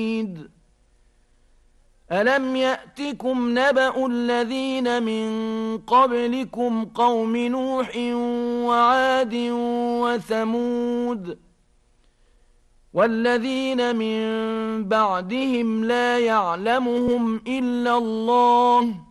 ألم يأتكم نبأ الذين من قبلكم قوم نوح وعاد وثمود والذين من بعدهم لا يعلمهم إلا الله